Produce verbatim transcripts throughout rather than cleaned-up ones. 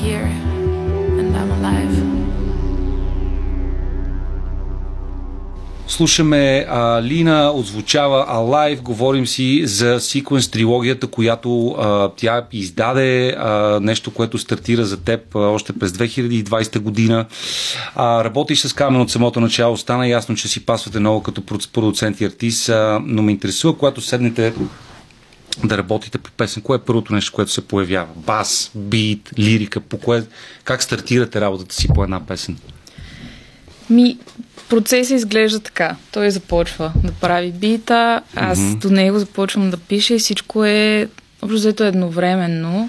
here and I'm alive. Слушаме а, Лина, отзвучава Alive, говорим си за Sequence трилогията, която а, тя издаде, а, нещо, което стартира за теб а, още през две хиляди и двадесета година. А, работиш с Камен от самото начало, стана ясно, че си пасвате много като продуцент и артист, а, но ме интересува, когато седнете да работите по песен, кое е първото нещо, което се появява? Бас, бит, лирика, по кое, как стартирате работата си по една песен? Ми, процесът изглежда така. Той започва да прави бита, аз mm-hmm. до него започвам да пиша и всичко е общо едновременно.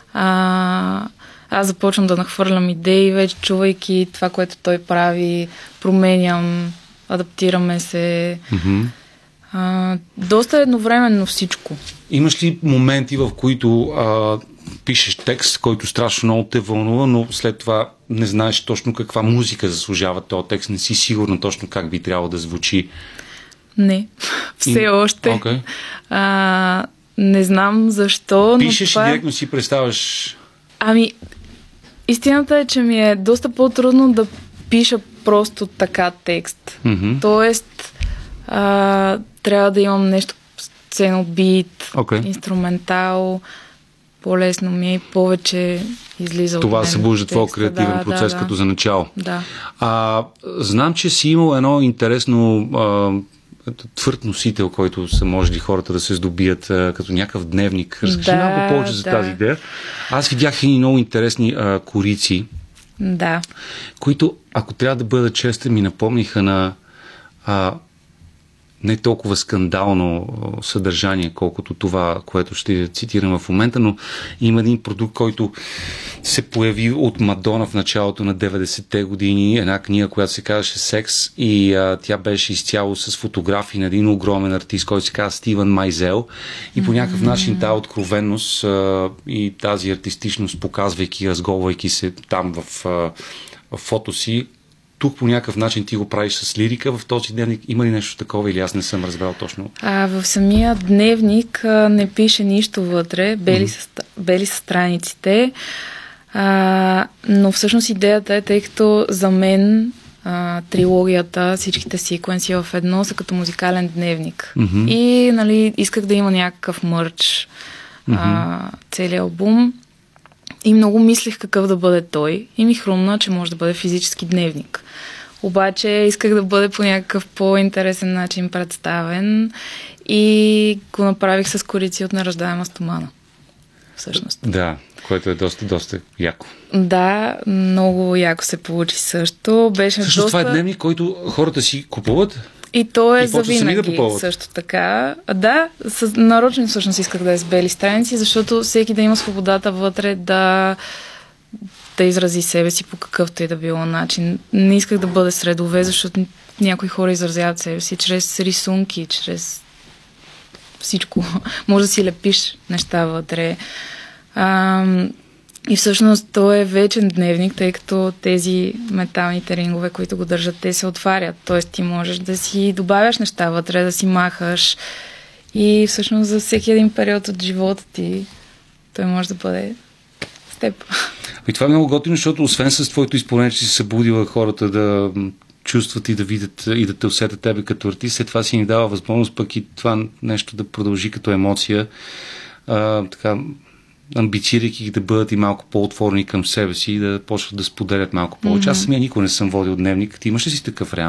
А, аз започвам да нахвърлям идеи, вече чувайки това, което той прави, променям, адаптираме се. Mm-hmm. А, доста едновременно всичко. Имаш ли моменти, в които а, пишеш текст, който страшно много те вълнува, но след това не знаеш точно каква музика заслужава този текст, не си сигурна точно как би трябвало да звучи? Не, все И... още. Okay. А, не знам защо. Пишеш но това... и директно си представяш... Ами, истината е, че ми е доста по-трудно да пиша просто така текст. Mm-hmm. Тоест, а, трябва да имам нещо сцено, бит, okay. инструментал, по-лесно ми е и повече излиза от това се събужда твой креативен да, процес да, като да. за начало. Да. А, знам, че си имал едно интересно а, твърд носител, който са можели хората да се здобият а, като някакъв дневник. Разкажи да, малко повече за да. тази идея. Аз видях и много интересни а, корици, да. които, ако трябва да бъда честен, ми напомниха на а, не толкова скандално съдържание, колкото това, което ще цитирам в момента, но има един продукт, който се появи от Мадона в началото на деветдесетте години, една книга, която се казваше Секс, и а, тя беше изцяло с фотографии на един огромен артист, който се казва Стивън Майзел, и по някакъв начин тази откровенност а, и тази артистичност, показвайки, разговайки се там в, а, в фото си, тук по някакъв начин ти го правиш с лирика в този дневник. Има ли нещо такова или аз не съм разбрал точно? А, в самия дневник а, не пише нищо вътре. Бели, mm-hmm. са, бели са страниците. А, но всъщност идеята е, тъй като за мен а, трилогията, всичките секвенси в едно са като музикален дневник. Mm-hmm. И нали, исках да има някакъв мърч mm-hmm. а, целият албум. И много мислех какъв да бъде той. И ми хрумна, че може да бъде физически дневник. Обаче исках да бъде по някакъв по-интересен начин представен и го направих с корици от неръждаема стомана. Всъщност. Да, което е доста, доста яко. Да, много яко се получи също. Беше също доста... това е дневник, който хората си купуват? И то е и за винаги да също така. Да, с, нарочно всъщност исках да е с бели страници, защото всеки да има свободата вътре да, да изрази себе си по какъвто и да било начин. Не исках да бъде с редове, защото някои хора изразяват себе си чрез рисунки, чрез всичко. Може да си лепиш неща вътре. А, и всъщност то е вечен дневник, тъй като тези металните рингове, които го държат, те се отварят. Тоест ти можеш да си добавяш неща вътре, да си махаш и всъщност за всеки един период от живота ти той може да бъде с теб. И това е много готино, защото освен с твоето изпълнение, че си събудила хората да чувстват и да видят и да те усетят тебе като артист, след това си ни дава възможност пък и това нещо да продължи като емоция. А, така, амбицирайки ги да бъдат и малко по-отворени към себе си и да почват да споделят малко повече. Mm-hmm. Аз самия никога не съм водил дневник. Ти имаш ли си такъв реално?